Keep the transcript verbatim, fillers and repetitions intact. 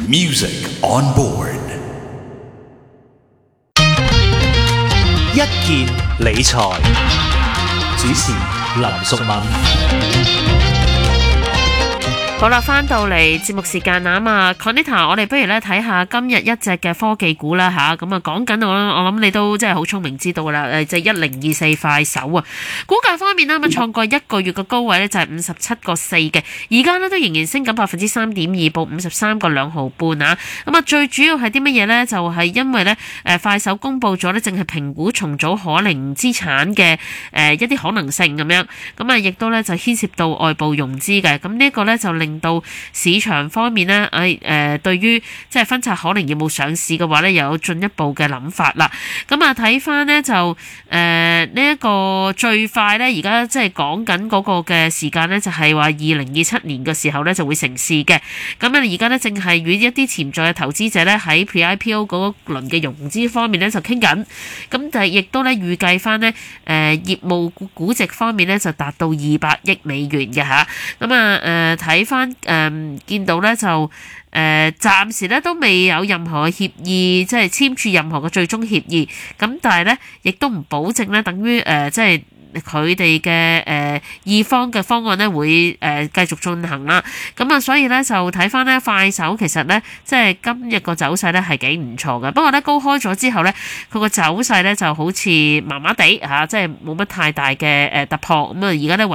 Music on board。 一件理財主持林淑敏。 好啦，翻到嚟節目時間啊嘛 Conita， 我哋不如咧睇下今日一隻嘅科技股啦吓，咁啊講緊我我諗你都真係好聰明知道噶啦，誒就一零二四快手啊，股價方面呢，咁創過一個月嘅高位呢，就係五十七個四嘅，而家呢，都仍然升緊百分之三點二，報五十三個兩毫半啊，咁啊最主要係啲乜嘢呢？就係、是、因為呢，誒快手公布咗呢，淨係評估重組可能資產嘅誒一啲可能性咁樣，咁啊亦都呢，就牽涉到外部融資嘅，咁呢一個呢，就令令到市場方面呢，誒、呃、誒，對於即係分拆可能業務上市嘅話呢，又有進一步嘅諗法啦。咁啊，睇翻呢，就誒呢一個最快呢，而家即係講緊嗰個嘅時間呢，就係話二零二七年嘅時候呢就會成事嘅。咁啊，而家呢，正係與一啲潛在嘅投資者呢，喺 Pre-I P O 嗰輪嘅融資方面呢，就傾緊。咁就亦都呢，預計翻呢，誒、呃、業務估值方面呢，就達到二百億美元嘅吓。咁啊誒睇翻。誒、嗯，見到咧就誒、呃，暫時咧都未有任何嘅協議，即係簽署任何嘅最終協議。咁但係咧，亦都唔保證咧，等於誒、呃，即係佢哋嘅誒二方嘅方案咧會誒、呃、繼續進行啦。咁啊，所以咧就睇翻咧快手，其實咧即係今日個走勢咧係幾唔錯嘅。不過咧高開咗之後咧，佢個走勢咧就好似麻麻地吓，即係冇乜太大嘅誒突破。咁啊，而家咧